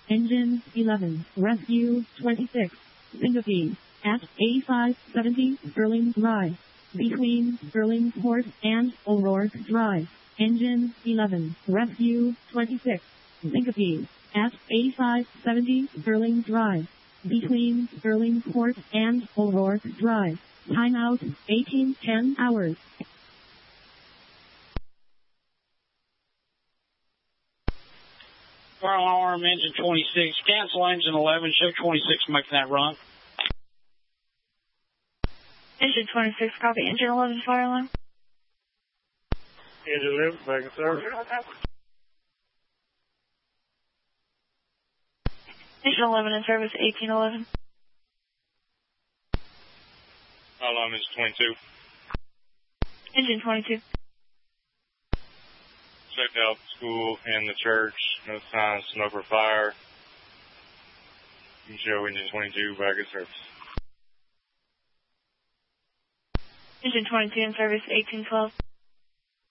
Engine 11, Rescue 26, Syncope, at A570 Sterling Drive, between Sterling Port and O'Rourke Drive. Engine 11, Rescue 26, Syncope, at A570 Sterling Drive, between Sterling Port and O'Rourke Drive. Timeout 18:10 hours. Fire alarm, engine 26. Cancel engine 11. Show 26 making that run. Engine 26, copy. Engine 11, fire alarm. Engine 11, back in service. Engine 11 in service, 1811. Alarm is 22. Engine 22. Checked out the school and the church. No signs, smoke or fire. You show engine 22 back in service. Engine 22 in service, 1812.